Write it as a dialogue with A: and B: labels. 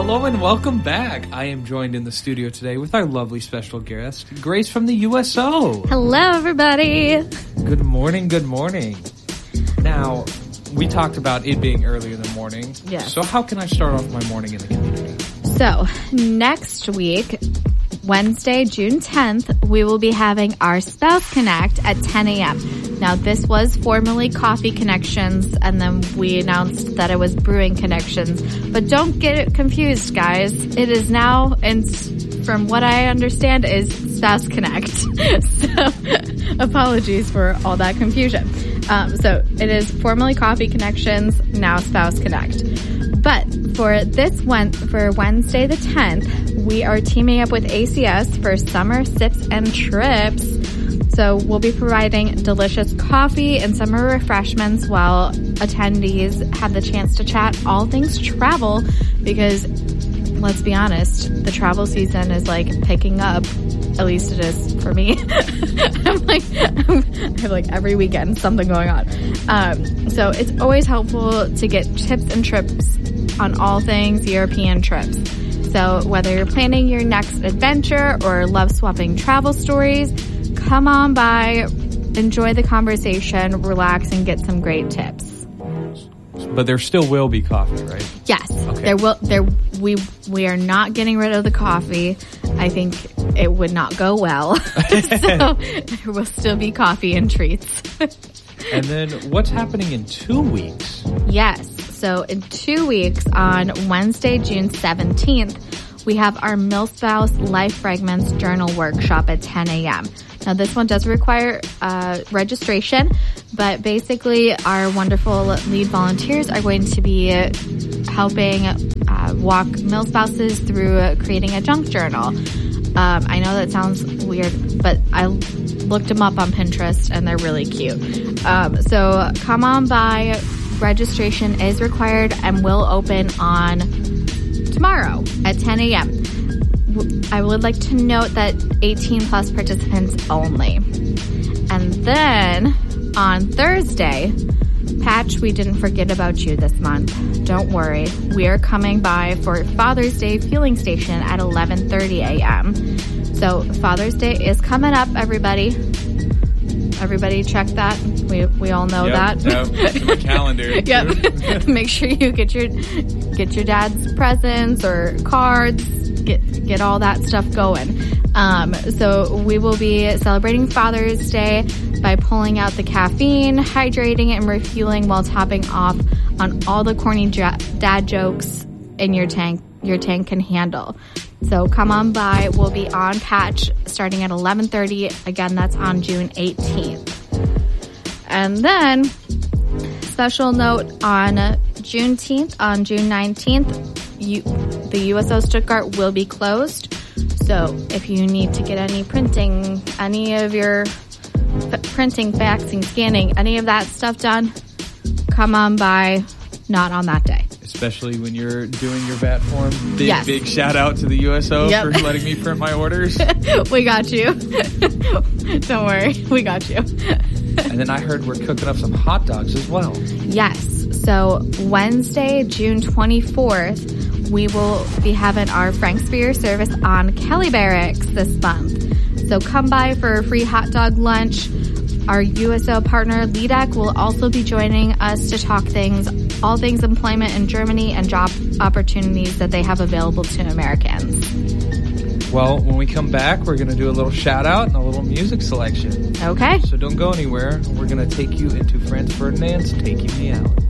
A: Hello and welcome back. I am joined in the studio today with our lovely special guest, Grace from the USO.
B: Hello, everybody.
A: Good morning, good morning. Now, we talked about it being early in the morning.
B: Yes.
A: So how can I start off my morning in the community?
B: So, next week, Wednesday, June 10th, we will be having our Spouse Connect at 10 a.m. Now, this was formerly Coffee Connections, and then we announced that it was Brewing Connections. But don't get it confused, guys. It is now, and from what I understand, is Spouse Connect. So, apologies for all that confusion. So, it is formerly Coffee Connections, now Spouse Connect. But for Wednesday the 10th, we are teaming up with ACS for Summer Sips and Trips. So we'll be providing delicious coffee and summer refreshments while attendees have the chance to chat all things travel, because let's be honest, the travel season is like picking up. At least it is for me. I have like every weekend something going on. So it's always helpful to get tips and trips on all things European trips. So whether you're planning your next adventure or love swapping travel stories, come on by, enjoy the conversation, relax, and get some great tips.
A: But there still will be coffee, right?
B: Yes.
A: Okay.
B: We are not getting rid of the coffee. I think it would not go well. So there will still be coffee and treats.
A: And then what's happening in 2 weeks?
B: Yes. So in 2 weeks, on Wednesday, June 17th, we have our Milspouse Life Fragments Journal Workshop at 10 a.m. Now, this one does require registration, but basically our wonderful lead volunteers are going to be helping walk Milspouses through creating a junk journal. I know that sounds weird, but I looked them up on Pinterest and they're really cute. So come on by. Registration is required and will open on tomorrow at 10 a.m. I would like to note that 18 plus participants only. And then on Thursday, Patch, we didn't forget about you this month. Don't worry. We are coming by for Father's Day Fueling Station at 11:30 a.m. So Father's Day is coming up, everybody. Everybody check that. We all know that.
A: Yep, my calendar.
B: Yep. Make sure you get your dad's presents or cards. Get all that stuff going. So we will be celebrating Father's Day by pulling out the caffeine, hydrating, and refueling while topping off on all the corny dad jokes in your tank can handle. So come on by. We'll be on Patch starting at 11:30. Again, that's on June 18th. And then, special note on Juneteenth, on June 19th, the USO Stuttgart will be closed. So if you need to get any of your printing, faxing, scanning, any of that stuff done, come on by. Not on that day.
A: Especially when you're doing your VAT form. Big shout out to the USO for letting me print my orders.
B: We got you. Don't worry. We got you.
A: And then I heard we're cooking up some hot dogs as well.
B: Yes. So Wednesday, June 24th, we will be having our Frank's Beer service on Kelly Barracks this month. So come by for a free hot dog lunch. Our USO partner, LEDAC, will also be joining us to talk all things employment in Germany and job opportunities that they have available to Americans.
A: Well, when we come back, we're going to do a little shout out and a little music selection.
B: Okay.
A: So don't go anywhere. We're going to take you into Franz Ferdinand's Taking Me Out.